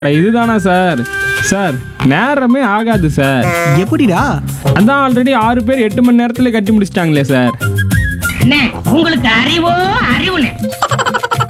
இதுதானா sir? Sir நேரமே ஆகாது சார். எப்படிடா? அதான் ஆல்ரெடி 6 பேர் 8 மணி நேரத்துல கட்டி முடிச்சிட்டாங்களே சார். அண்ணே, உங்களுக்கு அறிவோ அறிவுனே.